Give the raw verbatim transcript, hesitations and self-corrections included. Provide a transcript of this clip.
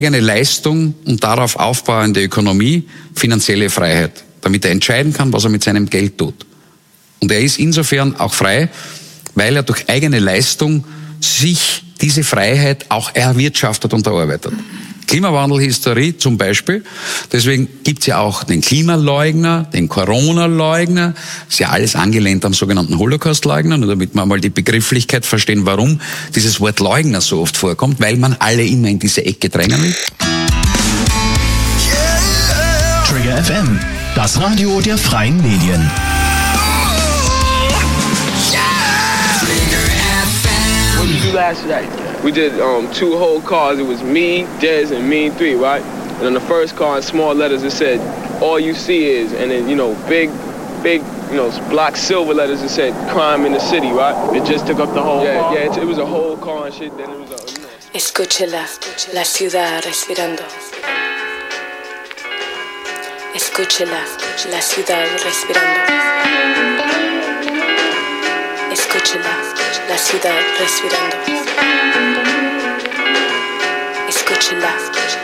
Eine Leistung und darauf aufbauende Ökonomie, finanzielle Freiheit, damit er entscheiden kann, was er mit seinem Geld tut. Und er ist insofern auch frei, weil er durch eigene Leistung sich diese Freiheit auch erwirtschaftet und erarbeitet. Klimawandelhysterie zum Beispiel. Deswegen gibt's ja auch den Klimaleugner, den Corona-Leugner. Ist ja alles angelehnt am sogenannten Holocaust-Leugner. Nur damit wir mal die Begrifflichkeit verstehen, warum dieses Wort Leugner so oft vorkommt, weil man alle immer in diese Ecke drängen will. Trigger F M, das Radio der freien Medien. What did you do last night? We did um, two whole cars. It was me, Dez, and me three, right? And on the first car, in small letters, it said, "All you see is," and then, you know, big, big, you know, black silver letters, it said, "Crime in the city," right? It just took up the whole yeah, car? Yeah, it, it was a whole car and shit. Then it was a, you know. Escúchela, la ciudad respirando. Escúchela, la ciudad respirando. Escúchela, la ciudad respirando. Escúchela.